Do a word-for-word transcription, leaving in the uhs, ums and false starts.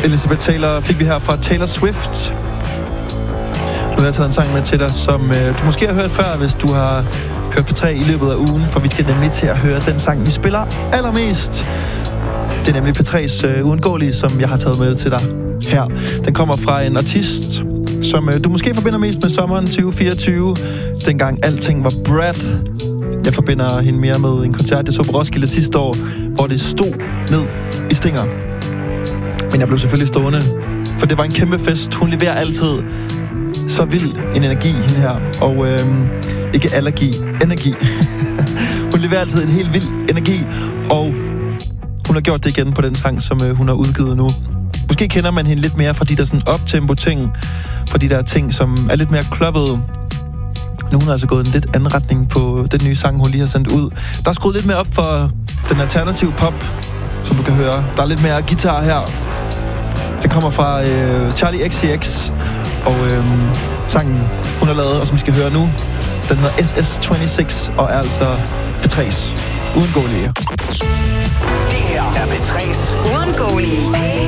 Elizabeth Taylor fik vi her fra Taylor Swift. Nu har jeg taget en sang med til dig, som øh, du måske har hørt før, hvis du har hørt P tre i løbet af ugen, for vi skal nemlig til at høre den sang, vi spiller allermest. Det er nemlig P tre's øh, uundgåelige, som jeg har taget med til dig her. Den kommer fra en artist, som øh, du måske forbinder mest med sommeren tyve fireogtyve, dengang alting var Brad. Jeg forbinder hende mere med en koncert, jeg så på Roskilde sidste år, hvor det stod ned i Stinger. Men jeg blev selvfølgelig stående, for det var en kæmpe fest. Hun leverer altid så vild en energi, hende her. Og øh, ikke allergi, energi. Hun leverer altid en helt vild energi, og hun har gjort det igen på den sang, som øh, hun har udgivet nu. Måske kender man hende lidt mere fra de der sådan up-tempo-ting, fra de der ting, som er lidt mere kloppede. Nu hun har altså gået en lidt anden retning på den nye sang, hun lige har sendt ud. Der er skruet lidt mere op for den alternative pop, som du kan høre. Der er lidt mere guitar her. Det kommer fra øh, Charlie X C X, og øh, sangen, hun har lavet, og som vi skal høre nu, den hedder S S seksogtyve, og er altså P tre's uundgåelige. Det her er P tre's uundgåelige.